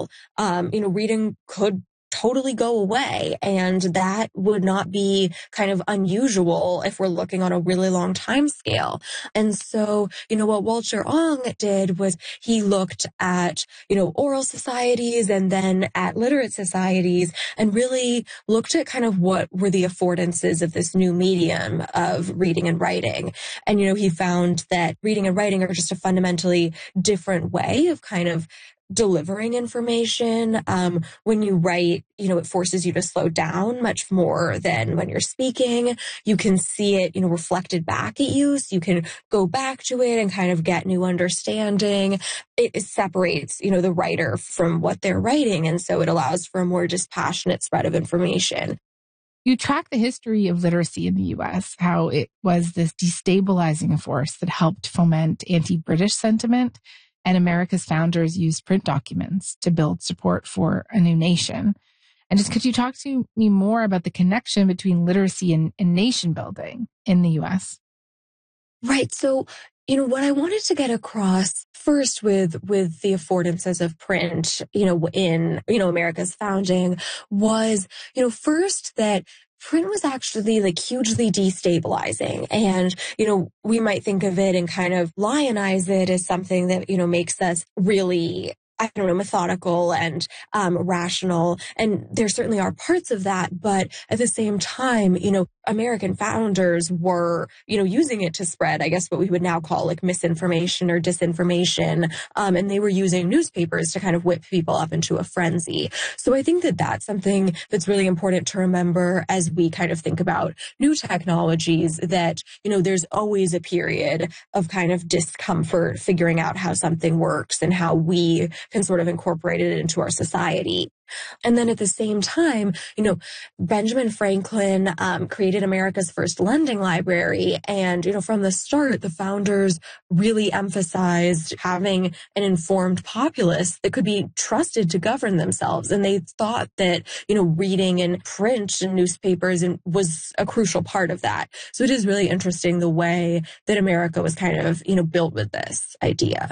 reading could totally go away. And that would not be kind of unusual if we're looking on a really long time scale. And so, what Walter Ong did was he looked at, oral societies and then at literate societies and really looked at kind of what were the affordances of this new medium of reading and writing. And, he found that reading and writing are just a fundamentally different way of kind of delivering information. When you write, it forces you to slow down much more than when you're speaking. You can see it, reflected back at you. So you can go back to it and kind of get new understanding. It separates, the writer from what they're writing. And so it allows for a more dispassionate spread of information. You track the history of literacy in the U.S., how it was this destabilizing force that helped foment anti-British sentiment, and America's founders used print documents to build support for a new nation. And just could you talk to me more about the connection between literacy and nation building in the U.S.? Right. So, what I wanted to get across first with the affordances of print, in, America's founding was, first that print was actually like hugely destabilizing. And, we might think of it and kind of lionize it as something that, makes us really, methodical and rational. And there certainly are parts of that. But at the same time, American founders were, using it to spread, I guess, what we would now call like misinformation or disinformation. And they were using newspapers to kind of whip people up into a frenzy. So I think that that's something that's really important to remember as we kind of think about new technologies, that, there's always a period of kind of discomfort figuring out how something works and how we can sort of incorporate it into our society. And then at the same time, Benjamin Franklin created America's first lending library. And, from the start, the founders really emphasized having an informed populace that could be trusted to govern themselves. And they thought that, reading and print and newspapers was a crucial part of that. So it is really interesting the way that America was kind of, built with this idea.